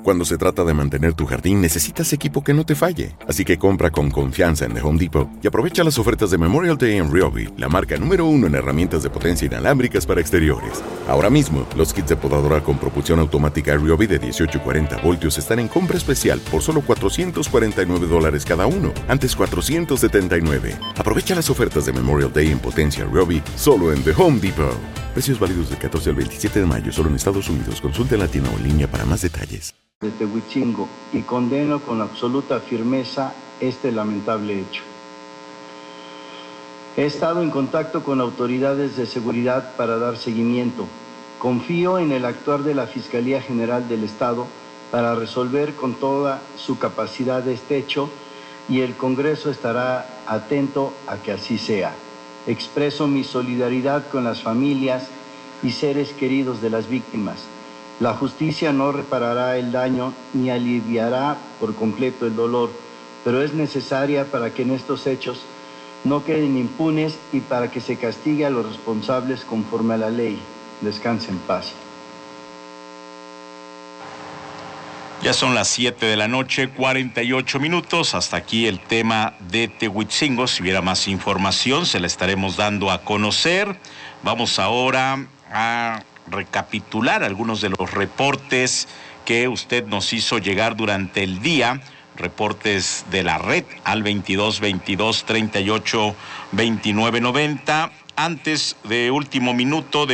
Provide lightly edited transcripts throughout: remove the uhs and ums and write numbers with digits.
Cuando se trata de mantener tu jardín, necesitas equipo que no te falle. Así que compra con confianza en The Home Depot y aprovecha las ofertas de Memorial Day en Ryobi, la marca número 1 en herramientas de potencia inalámbricas para exteriores. Ahora mismo, los kits de podadora con propulsión automática Ryobi de 18 y 40 voltios están en compra especial por solo $449 cada uno, antes $479. Aprovecha las ofertas de Memorial Day en potencia Ryobi solo en The Home Depot. Precios válidos del 14 al 27 de mayo solo en Estados Unidos. Consulta en la tienda o en línea para más detalles. De Tehuichingo, y condeno con absoluta firmeza este lamentable hecho. He estado en contacto con autoridades de seguridad para dar seguimiento. Confío en el actuar de la Fiscalía General del Estado para resolver con toda su capacidad este hecho, y el Congreso estará atento a que así sea. Expreso mi solidaridad con las familias y seres queridos de las víctimas. La justicia no reparará el daño ni aliviará por completo el dolor, pero es necesaria para que en estos hechos no queden impunes y para que se castigue a los responsables conforme a la ley. Descanse en paz. Ya son las 7 de la noche, 48 minutos. Hasta aquí el tema de Tehuichingo. Si hubiera más información, se la estaremos dando a conocer. Vamos ahora a recapitular algunos de los reportes que usted nos hizo llegar durante el día, reportes de la red al 22-22-38-29-90. Antes de último minuto,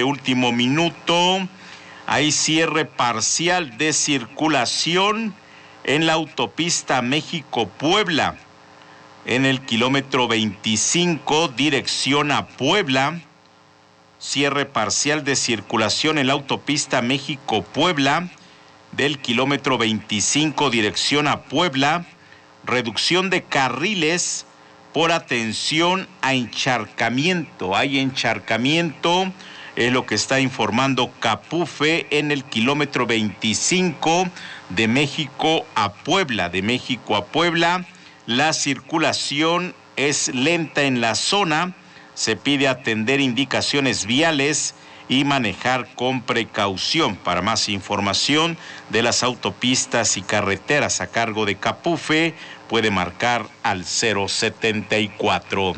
hay cierre parcial de circulación en la autopista México-Puebla, en el kilómetro 25, dirección a Puebla. Cierre parcial de circulación en la autopista México-Puebla del kilómetro 25 dirección a Puebla. Reducción de carriles por atención a encharcamiento. Hay encharcamiento, es lo que está informando Capufe en el kilómetro 25 de México a Puebla. De México a Puebla, la circulación es lenta en la zona. Se pide atender indicaciones viales y manejar con precaución. Para más información de las autopistas y carreteras a cargo de Capufe, puede marcar al 074.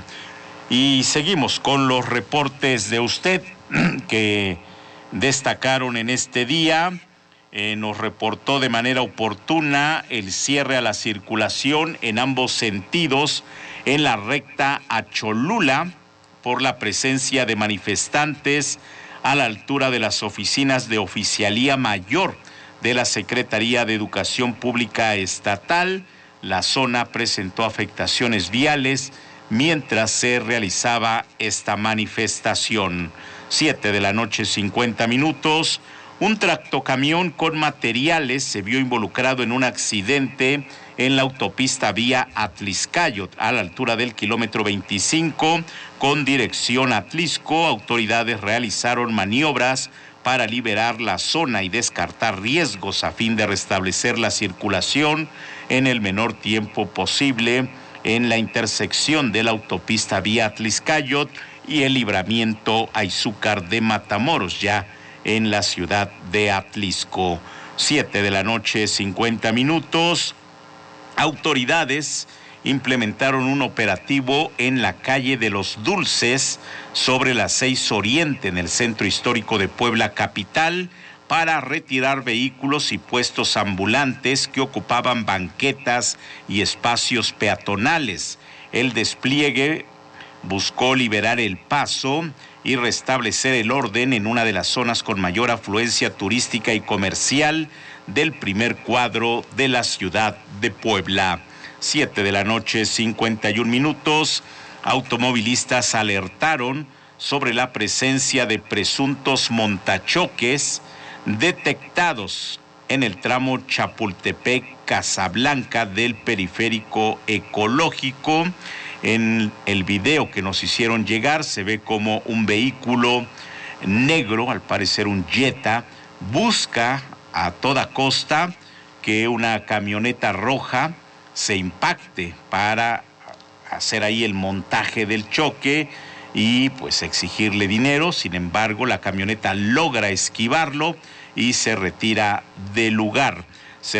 Y seguimos con los reportes de usted que destacaron en este día. Nos reportó de manera oportuna el cierre a la circulación en ambos sentidos en la recta a Cholula, por la presencia de manifestantes a la altura de las oficinas de Oficialía Mayor de la Secretaría de Educación Pública Estatal. La zona presentó afectaciones viales mientras se realizaba esta manifestación. 7 de la noche, 50 minutos. Un tractocamión con materiales se vio involucrado en un accidente en la autopista vía Atliscayot, a la altura del kilómetro 25, con dirección a Atlisco. Autoridades realizaron maniobras para liberar la zona y descartar riesgos a fin de restablecer la circulación en el menor tiempo posible en la intersección de la autopista vía Atliscayot y el libramiento a Izúcar de Matamoros, ya en la ciudad de Atlisco. 7 de la noche, 50 minutos. Autoridades implementaron un operativo en la calle de los Dulces, sobre la 6 Oriente, en el centro histórico de Puebla capital, para retirar vehículos y puestos ambulantes que ocupaban banquetas y espacios peatonales. El despliegue buscó liberar el paso y restablecer el orden en una de las zonas con mayor afluencia turística y comercial del primer cuadro de la ciudad de Puebla. 7 de la noche, 51 minutos. Automovilistas alertaron sobre la presencia de presuntos montachoques detectados en el tramo Chapultepec-Casablanca del periférico ecológico. En el video que nos hicieron llegar se ve como un vehículo negro, al parecer un Jetta, busca a toda costa que una camioneta roja se impacte para hacer ahí el montaje del choque y pues exigirle dinero. Sin embargo, la camioneta logra esquivarlo y se retira del lugar.